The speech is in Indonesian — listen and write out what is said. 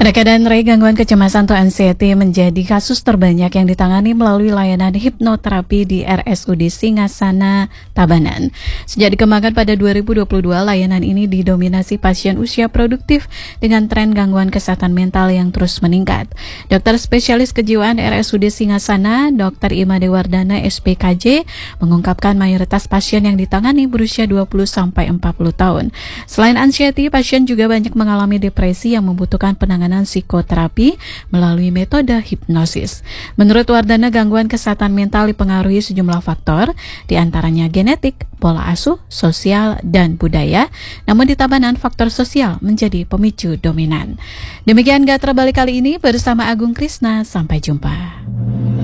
Reka dan Ray, gangguan kecemasan atau anxiety menjadi kasus terbanyak yang ditangani melalui layanan hipnoterapi di RSUD Singgasana, Tabanan. Sejak dikembangkan pada 2022, layanan ini didominasi pasien usia produktif dengan tren gangguan kesehatan mental yang terus meningkat. Dokter spesialis kejiwaan RSUD Singgasana, Dr. Imade Wardana, SPKJ, mengungkapkan mayoritas pasien yang ditangani berusia 20-40 tahun. Selain anxiety, pasien juga banyak mengalami depresi yang membutuhkan penanganan psikoterapi melalui metode hipnosis. Menurut Wardana, gangguan kesehatan mental dipengaruhi sejumlah faktor, diantaranya genetik, pola asuh, sosial, dan budaya. Namun di Tabanan, faktor sosial menjadi pemicu dominan. Demikian Gatra Balik kali ini bersama Agung Krisna. Sampai jumpa.